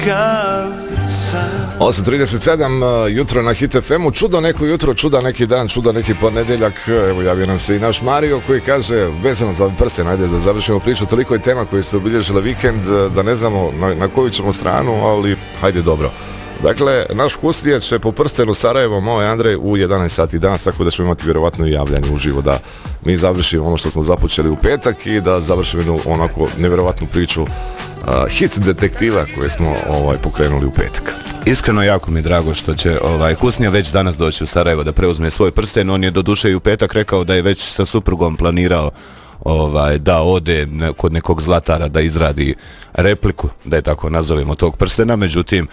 8:37 jutro na Hit FM-u, čudo neko jutro, čuda neki dan, čuda neki ponedjeljak. Evo javio nam se i naš Mario koji kaže, vezano za prsten, ajde da završimo priču, toliko je tema koji su obilježile vikend da ne znamo na koju ćemo stranu, ali hajde dobro. Dakle, naš Husnija će po prstenu Sarajevo, moj Andrej, u 11 sati danas, tako da ćemo imati vjerovatno i javljanje uživo da mi završimo ono što smo započeli u petak i da završimo jednu onako nevjerovatnu priču hit detektiva koje smo pokrenuli u petak. Iskreno jako mi je drago što će Husnija već danas doći u Sarajevo da preuzme svoj prsten. On je doduše i u petak rekao da je već sa suprugom planirao da ode kod nekog zlatara da izradi repliku, da je tako nazovemo, tog prstena. Međutim,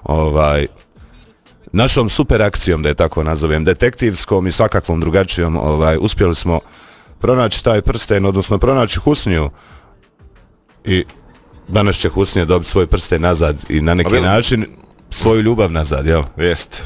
našom super akcijom, da je tako nazovem, detektivskom i svakakvom drugačijom, uspjeli smo pronaći taj prsten, odnosno pronaći Husniju, i danas će Husnija dobiti svoj prsten nazad i na neki način svoju ljubav nazad, jel? Jest.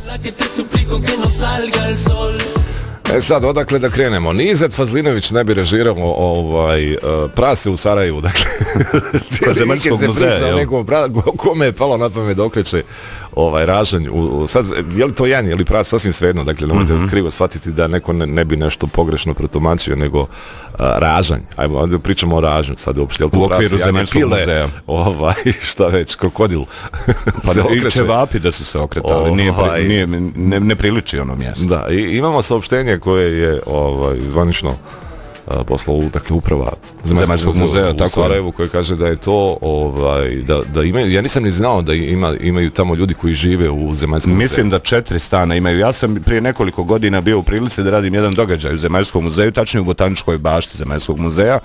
Sad, odakle da krenemo? Ni Izet Fazlinović ne bi režirao prase u Sarajevu, dakle. Kod Zemaljskog muzeja, jel? Kome je palo na pamet da okreće ražanj. Sad, je li to jan, je li pras, sasvim svejedno, dakle, nemojte krivo shvatiti da neko ne bi nešto pogrešno protumačio, nego ražanj. Ajmo, ovdje pričamo o ražnju, sad uopšte, je li to prase, u okviru Zemaljskog muzeja. Šta već, krokodil. Pa i čevapi da su se okretali, ne priliči ono mjesto. Da, i imamo saopštenje koje je zvanično poslao uprava Zemaljskog muzeja u Sarajevu, koji kaže da je to da imaju, ja nisam ni znao da imaju tamo ljudi koji žive u Zemaljskom muzeju. Mislim da 4 stana imaju. Ja sam prije nekoliko godina bio u prilici da radim jedan događaj u Zemaljskom muzeju, tačnije u botaničkoj bašti Zemaljskog muzeja,